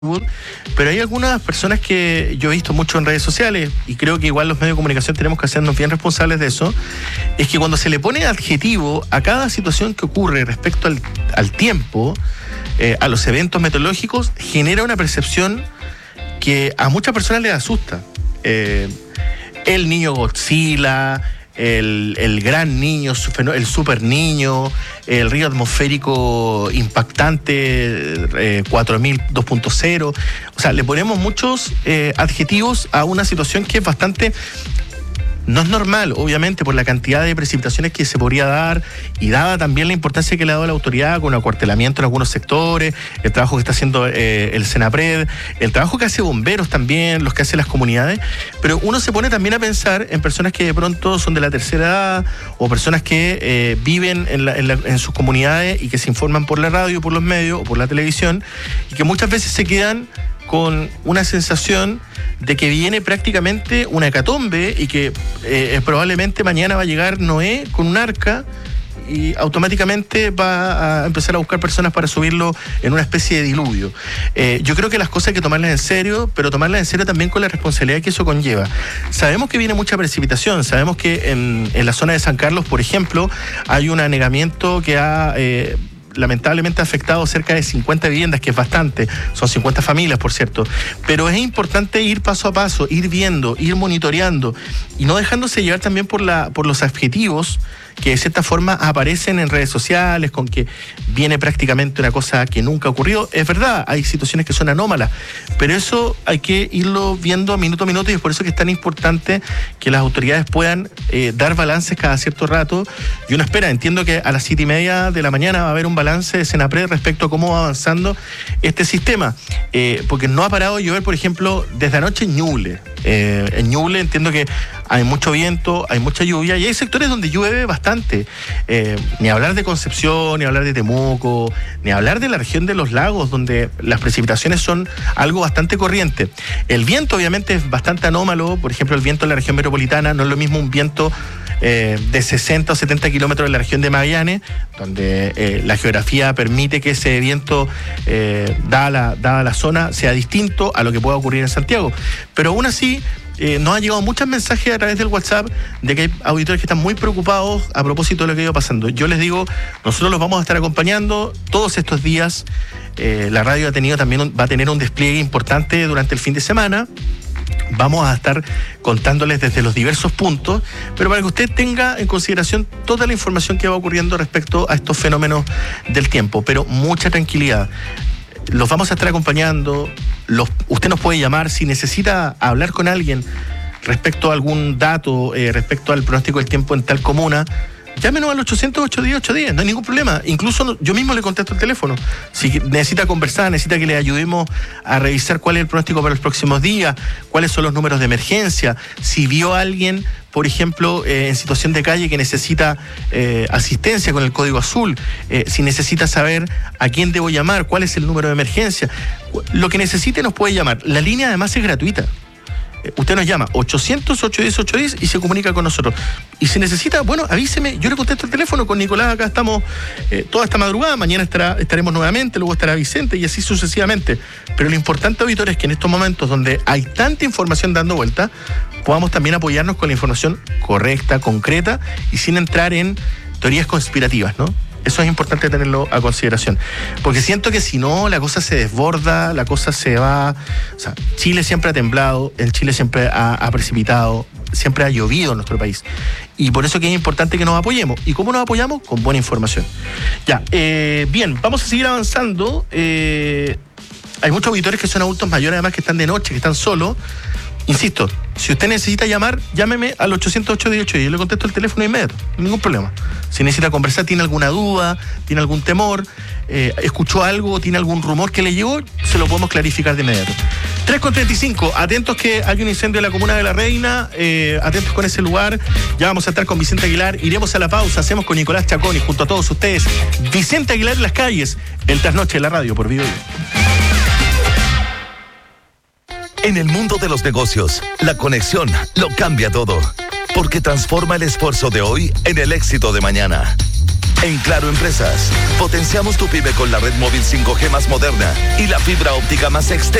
pero hay algunas personas que yo he visto mucho en redes sociales, y creo que igual los medios de comunicación tenemos que hacernos bien responsables de eso, es que cuando se le pone adjetivo a cada situación que ocurre respecto al tiempo, a los eventos meteorológicos, genera una percepción que a muchas personas les asusta. El niño Godzilla, el gran niño, el super niño, el río atmosférico impactante 4000 2.0. O sea, le ponemos muchos adjetivos a una situación que es bastante... No es normal, obviamente, por la cantidad de precipitaciones que se podría dar, y dada también la importancia que le ha dado la autoridad con acuartelamiento en algunos sectores, el trabajo que está haciendo el Senapred, el trabajo que hace bomberos también, los que hacen las comunidades. Pero uno se pone también a pensar en personas que de pronto son de la tercera edad, o personas que viven en sus comunidades y que se informan por la radio, por los medios o por la televisión, y que muchas veces se quedan con una sensación de que viene prácticamente una hecatombe y que probablemente mañana va a llegar Noé con un arca y automáticamente va a empezar a buscar personas para subirlo en una especie de diluvio. Yo creo que las cosas hay que tomarlas en serio, pero tomarlas en serio también con la responsabilidad que eso conlleva. Sabemos que viene mucha precipitación, sabemos que en la zona de San Carlos, por ejemplo, hay un anegamiento que ha... lamentablemente ha afectado cerca de 50 viviendas, que es bastante, son 50 familias, por cierto, pero es importante ir paso a paso, ir viendo, ir monitoreando y no dejándose llevar también por los adjetivos que de cierta forma aparecen en redes sociales, con que viene prácticamente una cosa que nunca ha ocurrido. Es verdad, hay situaciones que son anómalas, pero eso hay que irlo viendo minuto a minuto, y es por eso que es tan importante que las autoridades puedan dar balances cada cierto rato. Y uno espera, entiendo que a las 7:30 de la mañana va a haber un balance de Senapred respecto a cómo va avanzando este sistema, porque no ha parado de llover, por ejemplo, desde anoche en Ñuble. En Ñuble entiendo que hay mucho viento, hay mucha lluvia, y hay sectores donde llueve bastante. Ni hablar de Concepción, ni hablar de Temuco, ni hablar de la región de los lagos, donde las precipitaciones son algo bastante corriente. El viento obviamente es bastante anómalo. Por ejemplo, el viento en la región metropolitana no es lo mismo un viento de 60 o 70 kilómetros en la región de Magallanes, donde la geografía permite que ese viento, dada la zona, sea distinto a lo que pueda ocurrir en Santiago. Pero aún así, nos han llegado muchos mensajes a través del WhatsApp de que hay auditores que están muy preocupados a propósito de lo que ha ido pasando. Yo les digo, nosotros los vamos a estar acompañando todos estos días. La radio va a tener un despliegue importante durante el fin de semana. Vamos a estar contándoles desde los diversos puntos, pero para que usted tenga en consideración toda la información que va ocurriendo respecto a estos fenómenos del tiempo. Pero mucha tranquilidad. Los vamos a estar acompañando. Usted nos puede llamar si necesita hablar con alguien respecto a algún dato, respecto al pronóstico del tiempo en tal comuna. Llámenos al 800-810-810, no hay ningún problema. Incluso yo mismo le contesto el teléfono. Si necesita conversar, necesita que le ayudemos a revisar cuál es el pronóstico para los próximos días, cuáles son los números de emergencia, si vio a alguien, por ejemplo, en situación de calle que necesita asistencia con el código azul, si necesita saber a quién debo llamar, cuál es el número de emergencia. Lo que necesite nos puede llamar. La línea además es gratuita. Usted nos llama 800-810-810 y se comunica con nosotros. Y si necesita, bueno, avíseme, yo le contesto el teléfono. Con Nicolás acá estamos toda esta madrugada, mañana estaremos nuevamente, luego estará Vicente y así sucesivamente. Pero lo importante, auditor, es que en estos momentos donde hay tanta información dando vuelta, podamos también apoyarnos con la información correcta, concreta y sin entrar en teorías conspirativas, ¿no? Eso es importante tenerlo a consideración, porque siento que si no, la cosa se desborda, la cosa se va. O sea, Chile siempre ha temblado, en Chile siempre ha precipitado, siempre ha llovido en nuestro país, y por eso que es importante que nos apoyemos. ¿Y cómo nos apoyamos? Con buena información. Ya, bien, vamos a seguir avanzando. Hay muchos auditores que son adultos mayores, además, que están de noche, que están solos. Insisto, si usted necesita llamar, llámeme al 800-810-810 y yo le contesto el teléfono inmediato, ningún problema. Si necesita conversar, tiene alguna duda, tiene algún temor, escuchó algo, tiene algún rumor que le llegó, se lo podemos clarificar de inmediato. 3:35, atentos que hay un incendio en la comuna de La Reina, atentos con ese lugar. Ya vamos a estar con Vicente Aguilar, iremos a la pausa, hacemos con Nicolás Chacón y junto a todos ustedes, Vicente Aguilar en las calles, el trasnoche de la radio por Vivo. En el mundo de los negocios, la conexión lo cambia todo, porque transforma el esfuerzo de hoy en el éxito de mañana. En Claro Empresas, potenciamos tu pyme con la red móvil 5G más moderna y la fibra óptica más extensa